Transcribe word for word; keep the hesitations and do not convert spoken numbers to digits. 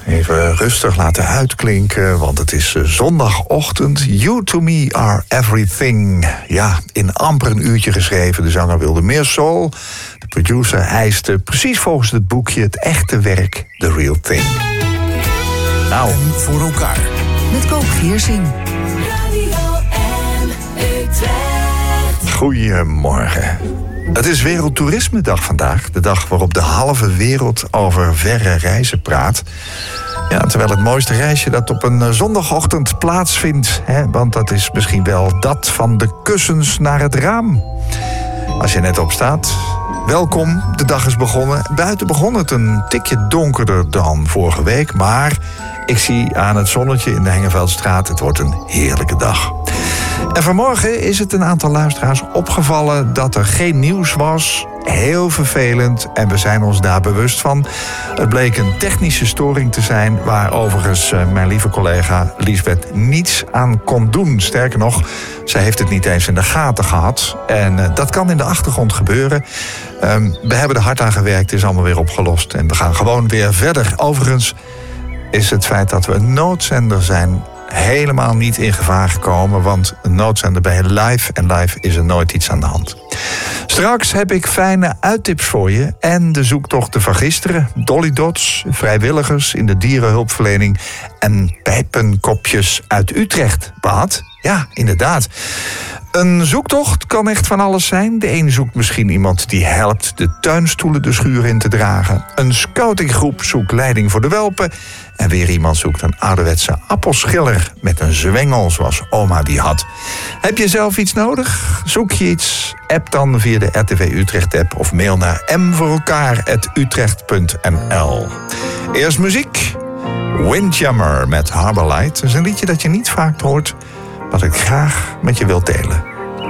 Even rustig laten uitklinken, want het is zondagochtend. You to me are everything. Ja, in amper een uurtje geschreven. De zanger wilde meer soul. De producer eiste precies volgens het boekje het echte werk, the real thing. Nou, en voor elkaar. Met Koop Geersing. Goedemorgen. Het is Wereldtoerismedag vandaag. De dag waarop de halve wereld over verre reizen praat. Ja, terwijl het mooiste reisje dat op een zondagochtend plaatsvindt. Hè, want dat is misschien wel dat van de kussens naar het raam. Als je net opstaat, welkom, de dag is begonnen. Buiten begon het een tikje donkerder dan vorige week. Maar ik zie aan het zonnetje in de Hengeveldstraat, het wordt een heerlijke dag. En vanmorgen is het een aantal luisteraars opgevallen dat er geen nieuws was. Heel vervelend en we zijn ons daar bewust van. Het bleek een technische storing te zijn waar overigens mijn lieve collega Liesbeth niets aan kon doen. Sterker nog, zij heeft het niet eens in de gaten gehad. En uh, dat kan in de achtergrond gebeuren. Um, we hebben er hard aan gewerkt, het is allemaal weer opgelost. En we gaan gewoon weer verder. Overigens is het feit dat we een noodzender zijn helemaal niet in gevaar gekomen, want een noodzender ben je live en live is er nooit iets aan de hand. Straks heb ik fijne uittips voor je en de zoektochten van gisteren. Dolly Dots, vrijwilligers in de dierenhulpverlening en pijpenkopjes uit Utrecht. Wat? Ja, inderdaad. Een zoektocht kan echt van alles zijn. De een zoekt misschien iemand die helpt de tuinstoelen de schuur in te dragen. Een scoutinggroep zoekt leiding voor de welpen. En weer iemand zoekt een ouderwetse appelschiller met een zwengel zoals oma die had. Heb je zelf iets nodig? Zoek je iets? App dan via de R T V Utrecht app of mail naar m voor elkaar at utrecht punt n l. Eerst muziek. Windjammer met Harbour Light. Dat is een liedje dat je niet vaak hoort, wat ik graag met je wil delen.